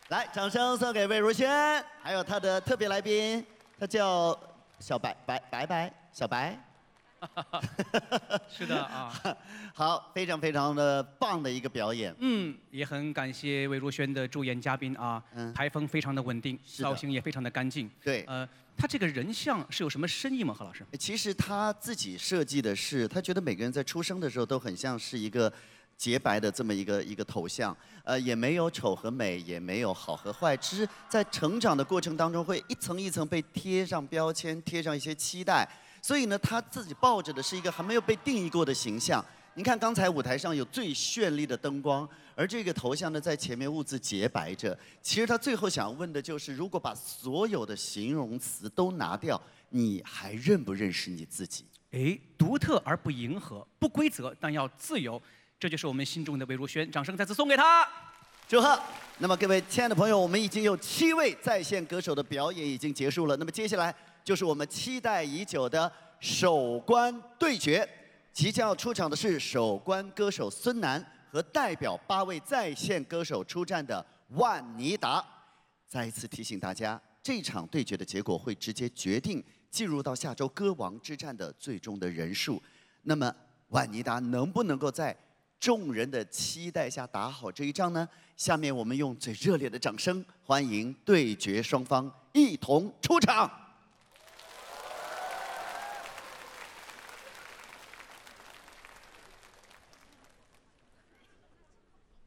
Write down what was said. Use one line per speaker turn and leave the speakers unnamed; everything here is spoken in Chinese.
来，掌声送给魏如萱，还有她的特别来宾，她叫小白小白。
是的啊，
好，非常非常的棒的一个表演。
也很感谢魏如萱的助演嘉宾啊，台风非常的稳定，造型也非常的干净。
对，
他这个人像是有什么深意吗？何老师？
其实他自己设计的是，他觉得每个人在出生的时候都很像是一个洁白的这么一个头像，也没有丑和美，也没有好和坏，只是在成长的过程当中会一层一层被贴上标签，贴上一些期待。所以呢，他自己抱着的是一个还没有被定义过的形象。您看，刚才舞台上有最绚丽的灯光，而这个头像呢，在前面兀自洁白着。其实他最后想问的就是，如果把所有的形容词都拿掉，你还认不认识你自己？
哎，独特而不迎合，不规则但要自由，这就是我们心中的魏如萱。掌声再次送给她，
祝贺！那么各位亲爱的朋友，我们已经有7位在线歌手的表演已经结束了。那么接下来就是我们期待已久的首关对决。即将要出场的是首关歌手孙楠和代表8位在线歌手出战的万妮达。再一次提醒大家，这场对决的结果会直接决定进入到下周歌王之战的最终的人数。那么万妮达能不能够在众人的期待下打好这一仗呢？下面我们用最热烈的掌声欢迎对决双方一同出场。